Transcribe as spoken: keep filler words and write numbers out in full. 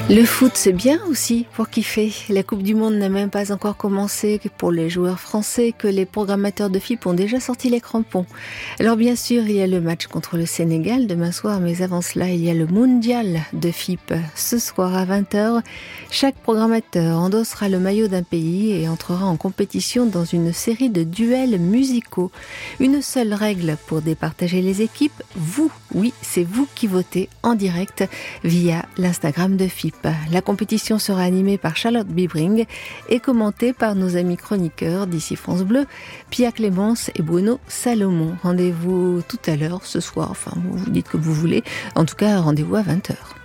Le foot, c'est bien aussi pour kiffer. La Coupe du Monde n'a même pas encore commencé pour les joueurs français, que les programmateurs de F I P ont déjà sorti les crampons. Alors bien sûr, il y a le match contre le Sénégal demain soir, mais avant cela, il y a le Mondial de F I P. Ce soir à vingt heures, chaque programmateur endossera le maillot d'un pays et entrera en compétition dans une série de duels musicaux. Une seule règle pour départager les équipes, vous, oui, c'est vous qui votez en direct via l'Instagram de F I P. La compétition sera animée par Charlotte Bibring et commentée par nos amis chroniqueurs d'ici France Bleu, Pia Clémence et Bruno Salomon. Rendez-vous tout à l'heure, ce soir, enfin vous dites que vous voulez, en tout cas rendez-vous à vingt heures.